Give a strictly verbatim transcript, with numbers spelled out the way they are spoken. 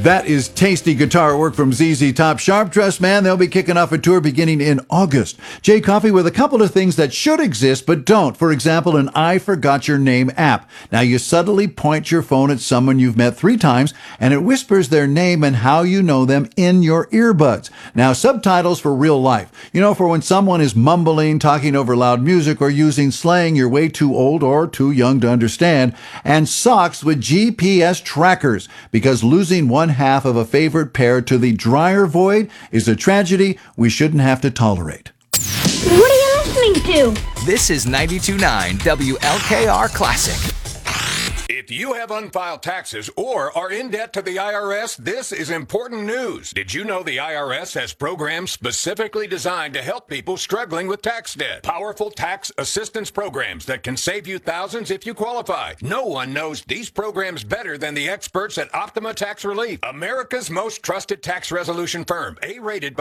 That is tasty guitar work from Z Z Top. Sharp Dressed Man, they'll be kicking off a tour beginning in August. Jay Coffee with a couple of things that should exist but don't. For example, an I Forgot Your Name app. Now you subtly point your phone at someone you've met three times and it whispers their name and how you know them in your earbuds. Now subtitles for real life. You know, for when someone is mumbling, talking over loud music, or using slang you're way too old or too young to understand. And socks with G P S trackers, because losing one half of a favorite pair to the dryer void is a tragedy we shouldn't have to tolerate. What are you listening to? This is ninety-two point nine W L K R Classic. If you have unfiled taxes or are in debt to the I R S, this is important news. Did you know the I R S has programs specifically designed to help people struggling with tax debt? Powerful tax assistance programs that can save you thousands if you qualify. No one knows these programs better than the experts at Optima Tax Relief, America's most trusted tax resolution firm, A-rated by